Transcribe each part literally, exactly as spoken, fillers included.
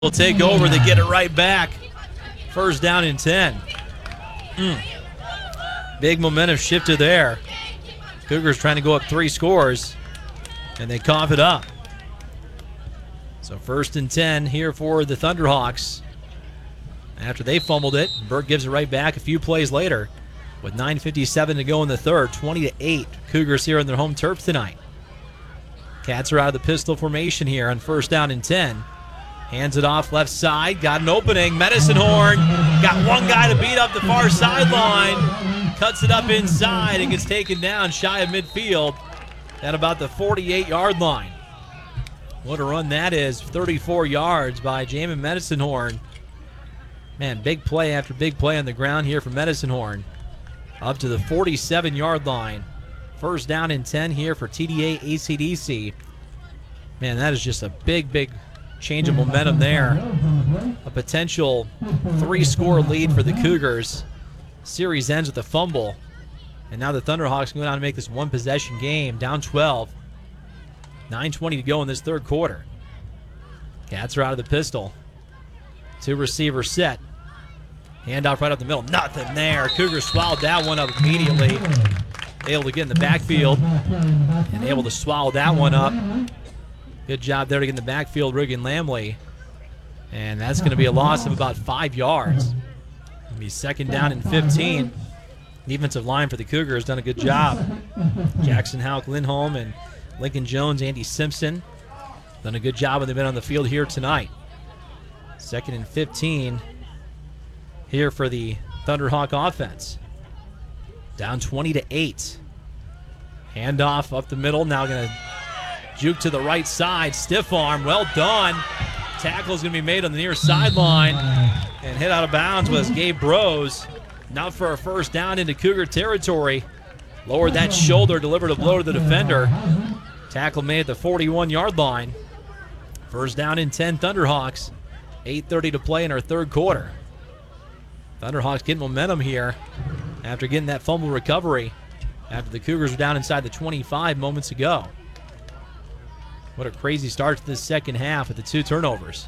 will take over. They get it right back. First down and ten. Mm. Big momentum shifted there. Cougars trying to go up three scores, and they cough it up. So first and ten here for the Thunderhawks. After they fumbled it, Burke gives it right back a few plays later. With nine fifty-seven to go in the third, twenty to eight. Cougars here on their home turf tonight. Cats are out of the pistol formation here on first down and ten. Hands it off left side, got an opening. Medicine Horn got one guy to beat up the far sideline. Cuts it up inside and gets taken down shy of midfield at about the forty-eight-yard line. What a run that is. thirty-four yards by Jamin Medicine Horn. Man, big play after big play on the ground here for Medicine Horn. Up to the forty-seven-yard line. First down and ten here for T D A A C D C. Man, that is just a big, big change of momentum there. A potential three-score lead for the Cougars. Series ends with a fumble. And now the Thunderhawks go down to make this one-possession game, down twelve. nine twenty to go in this third quarter. Cats are out of the pistol. Two receiver set. Handoff right up the middle. Nothing there. Cougars swallowed that one up immediately. Able to get in the backfield and able to swallow that one up. Good job there to get in the backfield, Riggin Lamley. And that's going to be a loss of about five yards. It'll be second down and fifteen. Defensive line for the Cougars done a good job. Jackson Houck, Lindholm, and Lincoln Jones, Andy Simpson done a good job when they've been on the field here tonight. Second and fifteen here for the Thunderhawk offense. Down twenty to eight. Handoff up the middle. Now going to juke to the right side. Stiff arm. Well done. Tackle is going to be made on the near sideline. And hit out of bounds was Gabe Brose. Now for a first down into Cougar territory. Lowered that shoulder. Delivered a blow to the defender. Tackle made at the forty-one-yard line. First down and ten Thunderhawks. eight thirty to play in our third quarter. Thunderhawks getting momentum here after getting that fumble recovery after the Cougars were down inside the twenty-five moments ago. What a crazy start to this second half with the two turnovers.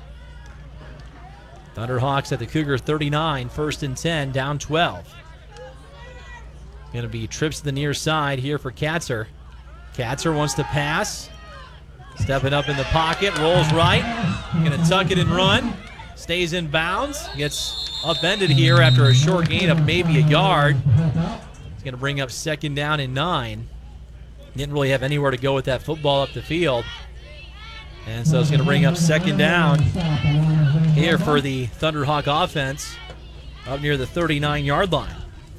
Thunderhawks at the Cougar thirty-nine, first and ten, down twelve. Going to be trips to the near side here for Katzer. Katzer wants to pass. Stepping up in the pocket, rolls right. Going to tuck it and run. Stays in bounds. Gets upended here after a short gain of maybe a yard. It's going to bring up second down and nine. Didn't really have anywhere to go with that football up the field. And so it's going to bring up second down here for the Thunderhawk offense up near the thirty-nine-yard line.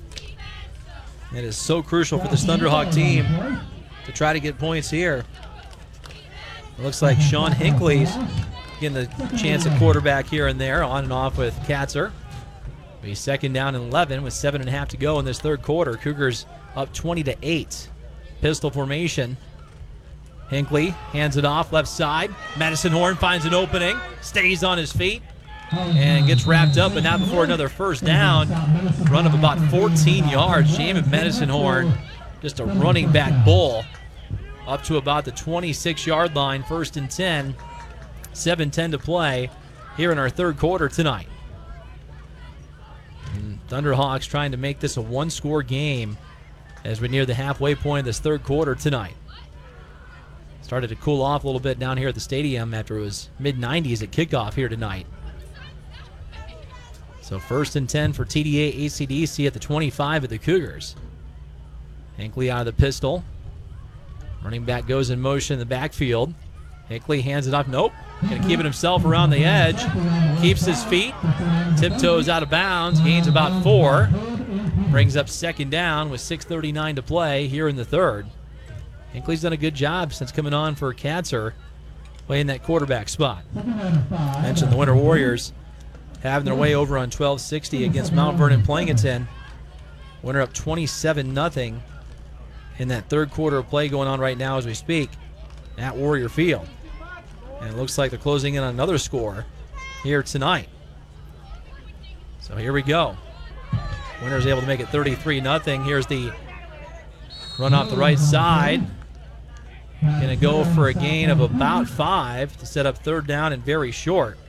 It is so crucial for this Thunderhawk team to try to get points here. It looks like Sean Hinckley's getting the chance at quarterback here and there, on and off with Katzer. Be second down and eleven with seven and a half to go in this third quarter. Cougars up twenty to eight. Pistol formation. Hinckley hands it off left side. Medicine Horn finds an opening, stays on his feet, and gets wrapped up, but not before another first down. Run of about fourteen yards. Jamin Medicine Horn, just a running back bull, up to about the twenty-six-yard line. First and ten. seven ten to play here in our third quarter tonight. And Thunderhawks trying to make this a one-score game as we near the halfway point of this third quarter tonight. Started to cool off a little bit down here at the stadium after it was mid nineties at kickoff here tonight. So first and ten for T D A A C D C at the twenty-five of the Cougars. Hinckley out of the pistol. Running back goes in motion in the backfield. Hinckley hands it off. Nope. Going to keep it himself around the edge. Keeps his feet. Tiptoes out of bounds. Gains about four. Brings up second down with six thirty-nine to play here in the third. Hinckley's done a good job since coming on for Katzer, playing that quarterback spot. Mentioned the Winter Warriors having their way over on twelve sixty against Mount Vernon Plankinton. Winter up twenty-seven nothing in that third quarter of play going on right now as we speak at Warrior Field. And it looks like they're closing in on another score here tonight. So here we go. Winter's able to make it thirty-three nothing. Here's the run off the right side. Going to go for a gain of about five to set up third down and very short.